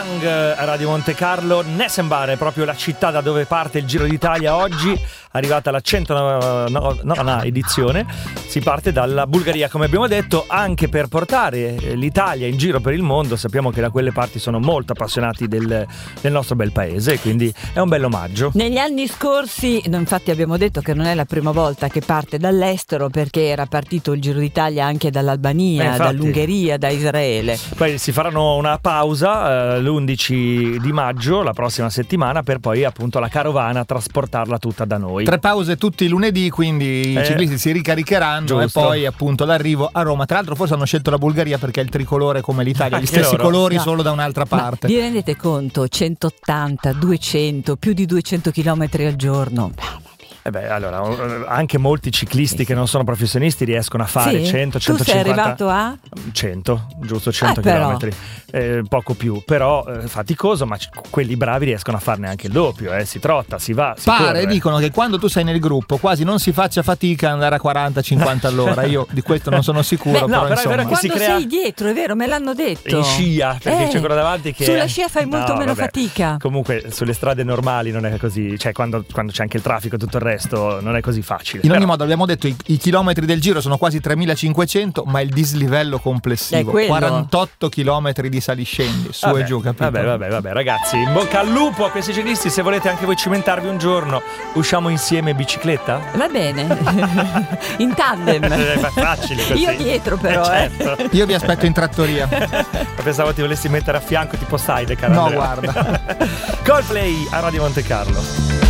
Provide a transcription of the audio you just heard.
Young a Radio Monte Carlo. Nessenbar è proprio la città da dove parte il Giro d'Italia oggi, arrivata alla 109ª edizione. Si parte dalla Bulgaria, come abbiamo detto, anche per portare l'Italia in giro per il mondo. Sappiamo che da quelle parti sono molto appassionati del nostro bel paese, quindi è un bel omaggio. Negli anni scorsi, infatti abbiamo detto che non è la prima volta che parte dall'estero, perché era partito il Giro d'Italia anche dall'Albania, dall'Ungheria, da Israele. Poi si faranno una pausa l'11 di maggio, la prossima settimana, per poi appunto la carovana trasportarla tutta da noi. 3 pause tutti i lunedì, quindi i ciclisti si ricaricheranno, giusto. E poi appunto l'arrivo a Roma. Tra l'altro forse hanno scelto la Bulgaria perché è il tricolore come l'Italia, gli stessi colori solo da un'altra parte. Vi rendete conto? 180, 200, più di 200 chilometri al giorno. Allora, anche molti ciclisti che non sono professionisti riescono a fare 100, 150. Tu sei arrivato a? 100, giusto, 100 chilometri, poco più, però faticoso, ma quelli bravi riescono a farne anche il doppio, si trotta, si va, si corre. Dicono che quando tu sei nel gruppo quasi non si faccia fatica ad andare a 40-50 all'ora, io di questo non sono sicuro. Però insomma. è vero che quando sei dietro, è vero, me l'hanno detto. In scia, perché c'è quello davanti che sulla scia fai molto meno fatica. Comunque sulle strade normali non è così, cioè quando c'è anche il traffico e tutto il resto non è così facile. In ogni modo abbiamo detto i chilometri del giro sono quasi 3500, ma il dislivello complessivo 48 chilometri di saliscendi su e giù, capito? Vabbè ragazzi, in bocca al lupo a questi ciclisti. Se volete anche voi cimentarvi un giorno, usciamo insieme in bicicletta? Va bene. In tandem. Facile così. Io dietro però certo. Io vi aspetto in trattoria. Pensavo ti volessi mettere a fianco tipo Sidecar. No, guarda. Coldplay a Radio Monte Carlo.